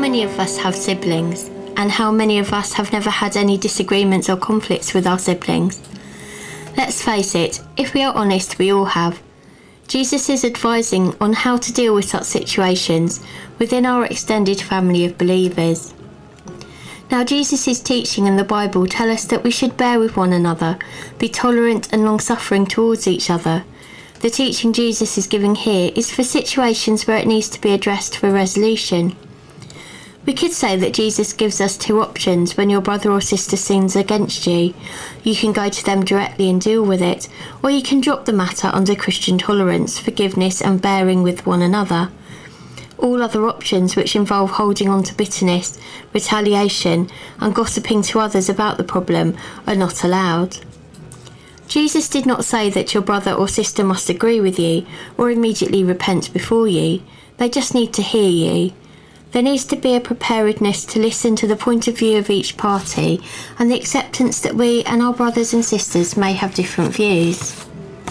many of us have siblings? And how many of us have never had any disagreements or conflicts with our siblings? Let's face it, if we are honest, we all have. Jesus is advising on how to deal with such situations within our extended family of believers. Now, Jesus' teaching in the Bible tell us that we should bear with one another, be tolerant and long-suffering towards each other. The teaching Jesus is giving here is for situations where it needs to be addressed for resolution. We could say that Jesus gives us two options when your brother or sister sins against you. You can go to them directly and deal with it, or you can drop the matter under Christian tolerance, forgiveness and bearing with one another. All other options, which involve holding on to bitterness, retaliation and gossiping to others about the problem, are not allowed. Jesus did not say that your brother or sister must agree with you or immediately repent before you. They just need to hear you. There needs to be a preparedness to listen to the point of view of each party and the acceptance that we and our brothers and sisters may have different views.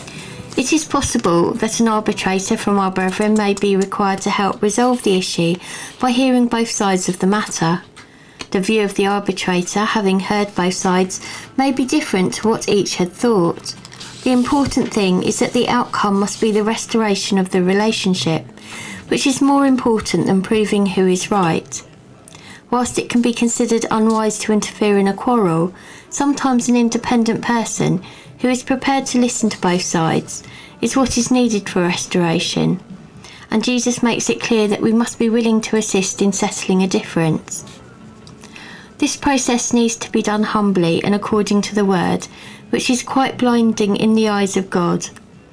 It is possible that an arbitrator from our brethren may be required to help resolve the issue by hearing both sides of the matter. The view of the arbitrator, having heard both sides, may be different to what each had thought. The important thing is that the outcome must be the restoration of the relationship, which is more important than proving who is right. Whilst it can be considered unwise to interfere in a quarrel, sometimes an independent person who is prepared to listen to both sides is what is needed for restoration. And Jesus makes it clear that we must be willing to assist in settling a difference. This process needs to be done humbly and according to the word, which is quite blinding in the eyes of God.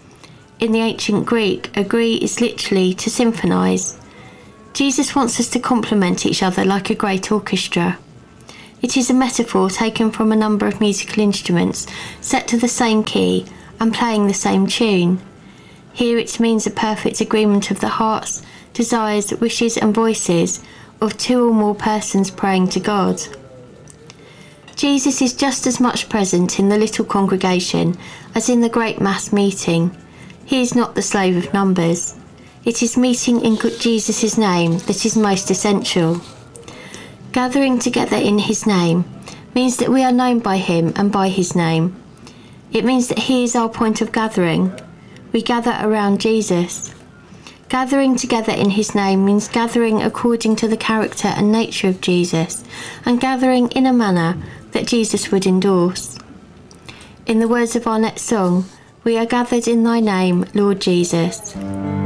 In the ancient Greek, agree is literally to symphonize. Jesus wants us to complement each other like a great orchestra. It is a metaphor taken from a number of musical instruments set to the same key and playing the same tune. Here it means a perfect agreement of the hearts, desires, wishes and voices of two or more persons praying to God. Jesus is just as much present in the little congregation as in the great mass meeting. He is not the slave of numbers. It is meeting in Jesus' name that is most essential. Gathering together in his name means that we are known by him and by his name. It means that he is our point of gathering. We gather around Jesus. Gathering together in his name means gathering according to the character and nature of Jesus, and gathering in a manner that Jesus would endorse. In the words of our next song, we are gathered in thy name, Lord Jesus.